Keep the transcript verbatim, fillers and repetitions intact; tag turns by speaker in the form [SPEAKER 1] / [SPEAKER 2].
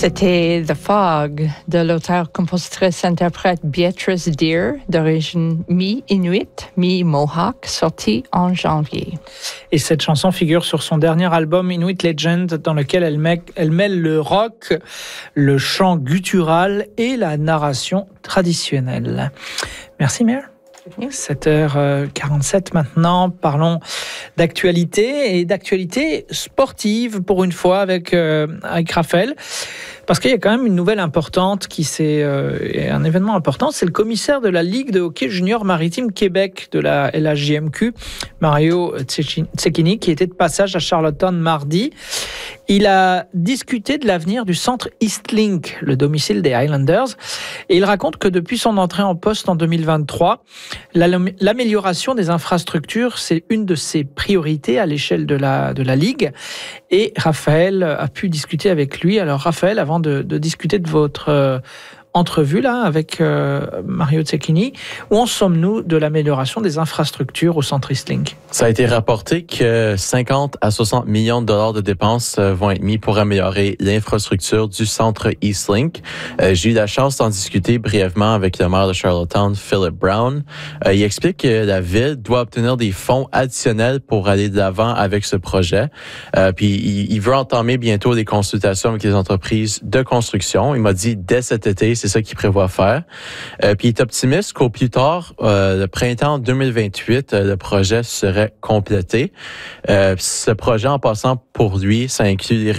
[SPEAKER 1] C'était The Fog de l'auteur-compositrice-interprète Beatrice Deer, d'origine mi-inuit, mi-mohawk, sortie en janvier.
[SPEAKER 2] Et cette chanson figure sur son dernier album Inuit Legend, dans lequel elle, met, elle mêle le rock, le chant guttural et la narration traditionnelle. Merci, Mère. sept heures quarante-sept maintenant, parlons d'actualité et d'actualité sportive pour une fois avec, euh, avec Raphaël. Parce qu'il y a quand même une nouvelle importante qui c'est euh, un événement important, c'est le commissaire de la Ligue de hockey junior maritime Québec de la L H J M Q, Mario Cecchini, qui était de passage à Charlottetown mardi. Il a discuté de l'avenir du centre Eastlink, le domicile des Highlanders, et il raconte que depuis son entrée en poste en deux mille vingt-trois, l'amélioration des infrastructures, c'est une de ses priorités à l'échelle de la, de la Ligue. Et Raphaël a pu discuter avec lui. Alors Raphaël, avant de, de discuter de votre euh, entrevue là avec euh, Mario Cecchini, où en sommes-nous de l'amélioration des infrastructures au centre Eastlink?
[SPEAKER 3] Ça a été rapporté que cinquante à soixante millions de dollars de dépenses vont être mis pour améliorer l'infrastructure du centre Eastlink. Euh, j'ai eu la chance d'en discuter brièvement avec le maire de Charlottetown, Philip Brown. Euh, il explique que la ville doit obtenir des fonds additionnels pour aller de l'avant avec ce projet. Euh, puis il, il veut entamer bientôt des consultations avec les entreprises de construction. Il m'a dit dès cet été, c'est ça qu'il prévoit faire. Euh, puis il est optimiste qu'au plus tard, euh, le printemps deux mille vingt-huit, euh, le projet serait complété. Euh, ce projet, en passant pour lui, ça inclut les